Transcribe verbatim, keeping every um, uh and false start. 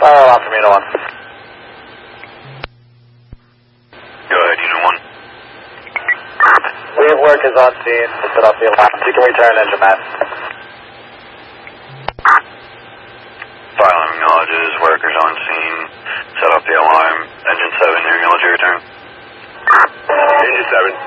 Fire alarm from Unit one. Go ahead, Unit one. We have workers on scene to set off the alarm. You can return engine man. Fire alarm acknowledges. Workers on scene. Set off the alarm. Engine seven, you're acknowledge your return. Engine seven.